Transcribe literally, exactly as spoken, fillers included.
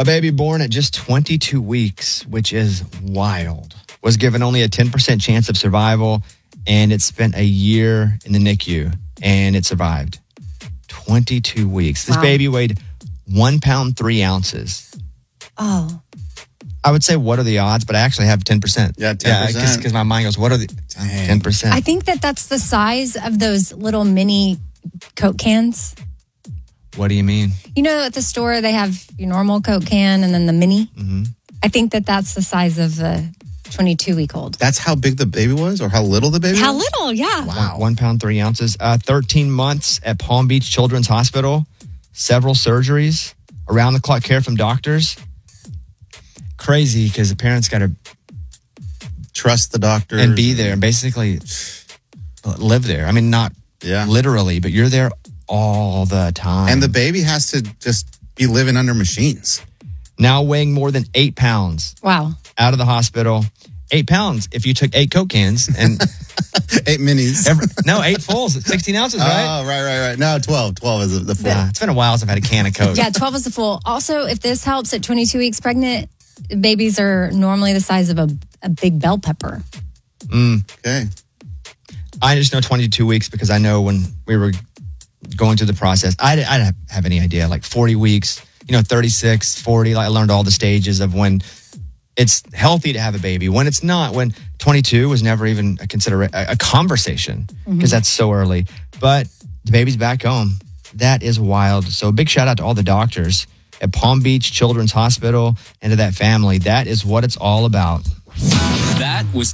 baby born at just twenty-two weeks, which is wild, was given only a ten percent chance of survival, and it spent a year in the N I C U, and it survived. twenty-two weeks. This Wow. baby weighed one pound, three ounces. Oh. I would say, what are the odds? But I actually have ten percent. Yeah, ten percent. Because my mind goes, what are the ten percent? I think that that's the size of those little mini Coke cans. What do you mean? You know, at the store, they have your normal Coke can and then the mini. Mm-hmm. I think that that's the size of the twenty-two-week-old. That's how big the baby was, or how little the baby How was? little, yeah. Wow. One pound, three ounces. Uh, thirteen months at Palm Beach Children's Hospital. Several surgeries. Around the clock care from doctors. Crazy because the parents got to trust the doctor and be there and basically live there. I mean, not yeah. literally, but you're there all the time. And the baby has to just be living under machines. Now weighing more than eight pounds. Wow. Out of the hospital. Eight pounds if you took eight Coke cans and eight minis. Every, no, eight fulls, sixteen ounces, right? Oh, right, right, right. No, twelve. twelve is the full. Yeah, it's been a while since I've had a can of Coke. Yeah, twelve is the full. Also, if this helps at twenty-two weeks pregnant, babies are normally the size of a, a big bell pepper. Mm. Okay. I just know twenty-two weeks because I know when we were going through the process, I, I didn't have any idea. Like forty weeks, you know, thirty-six, forty. Like I learned all the stages of when it's healthy to have a baby, when it's not, when twenty-two was never even a consider a, a conversation because Mm-hmm. that's so early. But the baby's back home. That is wild. So a big shout out to all the doctors at Palm Beach Children's Hospital and to that family. That is what it's all about. That was